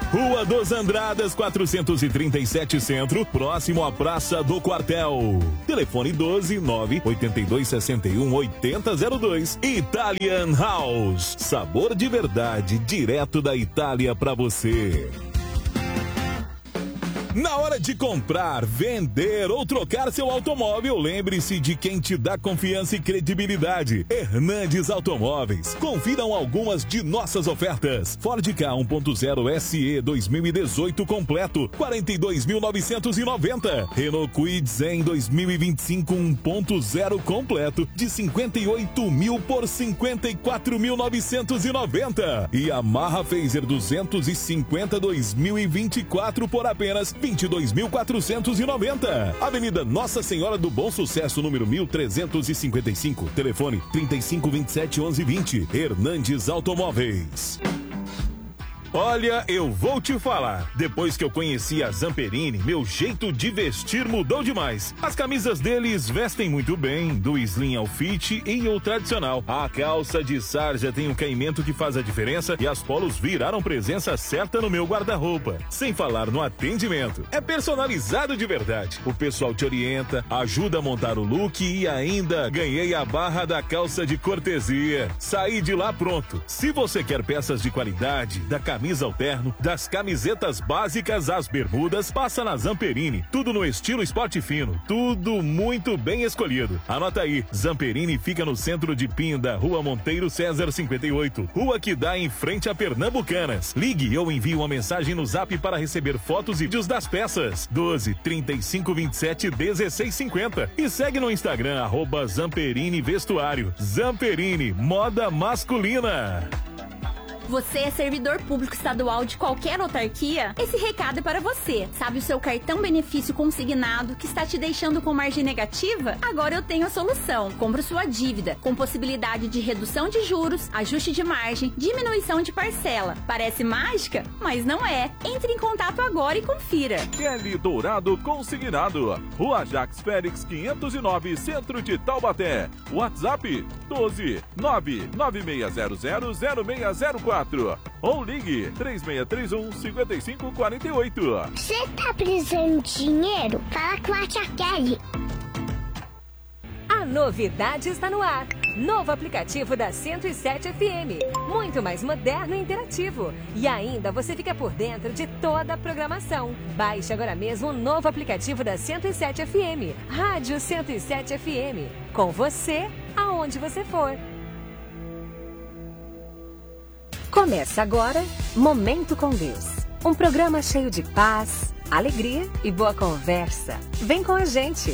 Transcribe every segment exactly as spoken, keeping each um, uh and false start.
Rua dos Andradas, quatrocentos e trinta e sete Centro, próximo à Praça do Quartel. Telefone doze, nove, oito dois, seis um, oito zero zero dois. Italian House. Sabor de verdade, direto da Itália pra você. Na hora de comprar, vender ou trocar seu automóvel, lembre-se de quem te dá confiança e credibilidade. Hernandes Automóveis. Confiram algumas de nossas ofertas. Ford Ka um ponto zero S E dois mil e dezoito completo, quarenta e dois mil novecentos e noventa. Renault Kwid Zen dois mil e vinte e cinco um ponto zero completo, de cinquenta e oito mil por cinquenta e quatro mil novecentos e noventa. E Yamaha Fazer duzentos e cinquenta dois mil e vinte e quatro por apenas vinte e dois mil quatrocentos e noventa. Avenida Nossa Senhora do Bom Sucesso, número mil trezentos e cinquenta e cinco. Telefone trinta e cinco, vinte e sete, onze, vinte. Hernandes Automóveis. Olha, eu vou te falar. Depois que eu conheci a Zamperini, meu jeito de vestir mudou demais. As camisas deles vestem muito bem, do slim ao fit e o tradicional. A calça de sarja tem um caimento que faz a diferença e as polos viraram presença certa no meu guarda-roupa. Sem falar no atendimento. É personalizado de verdade. O pessoal te orienta, ajuda a montar o look e ainda ganhei a barra da calça de cortesia. Saí de lá pronto. Se você quer peças de qualidade, da camisa alterno, das camisetas básicas às bermudas, passa na Zamperini. Tudo no estilo esporte fino, tudo muito bem escolhido. Anota aí, Zamperini fica no centro de Pinda, Rua Monteiro César cinquenta e oito, rua que dá em frente a Pernambucanas. Ligue ou envie uma mensagem no Zap para receber fotos e vídeos das peças. doze, trinta e cinco, vinte e sete, dezesseis, cinquenta. E segue no Instagram, arroba Zamperini Vestuário. Zamperini, moda masculina. Você é servidor público estadual de qualquer autarquia? Esse recado é para você. Sabe o seu cartão benefício consignado que está te deixando com margem negativa? Agora eu tenho a solução. Compre sua dívida, com possibilidade de redução de juros, ajuste de margem, diminuição de parcela. Parece mágica? Mas não é. Entre em contato agora e confira. Kelly Dourado Consignado. Rua Jacques Félix quinhentos e nove, Centro de Taubaté. WhatsApp doze, nove nove seis zero zero, zero seis zero quatro. Ou ligue três seis três um, cinco cinco quatro oito. Você tá precisando de dinheiro? Fala com a tia Kelly. A novidade está no ar. Novo aplicativo da cento e sete F M. Muito mais moderno e interativo. E ainda você fica por dentro de toda a programação. Baixe agora mesmo o novo aplicativo da cento e sete F M. Rádio cento e sete F M. Com você, aonde você for. Começa agora Momento com Deus. Um programa cheio de paz, alegria e boa conversa. Vem com a gente.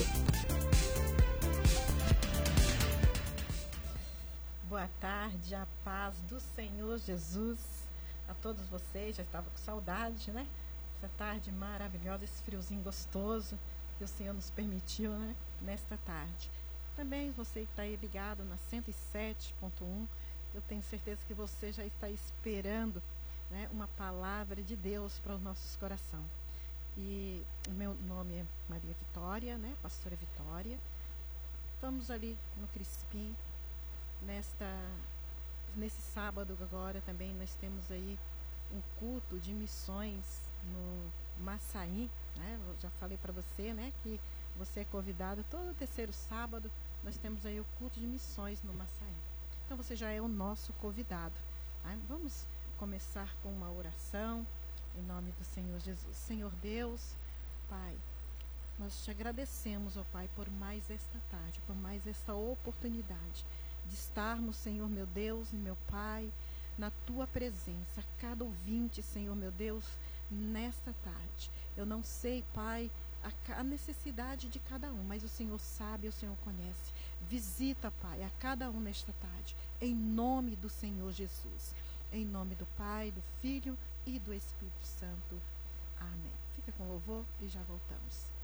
Boa tarde, a paz do Senhor Jesus a todos vocês. Já estava com saudade, né? Essa tarde maravilhosa, esse friozinho gostoso que o Senhor nos permitiu, né? Nesta tarde. Também você que está aí ligado na cento e sete ponto um, eu tenho certeza que você já está esperando, né, uma palavra de Deus para os nossos corações. E o meu nome é Maria Vitória, né, pastora Vitória. Estamos ali no Crispim, nesta, nesse sábado agora também nós temos aí um culto de missões no Massaí, né? Eu já falei para você, né, que você é convidado todo terceiro sábado, nós temos aí o culto de missões no Massaí. Então você já é o nosso convidado. Tá? Vamos começar com uma oração em nome do Senhor Jesus. Senhor Deus, Pai, nós te agradecemos, ó Pai, por mais esta tarde, por mais esta oportunidade de estarmos, Senhor meu Deus e meu Pai, na tua presença, cada ouvinte, Senhor meu Deus, nesta tarde. Eu não sei, Pai, a, a necessidade de cada um, mas o Senhor sabe, o Senhor conhece. Visita, Pai, a cada um nesta tarde, em nome do Senhor Jesus. Em nome do Pai, do Filho e do Espírito Santo. Amém. Fica com louvor e já voltamos.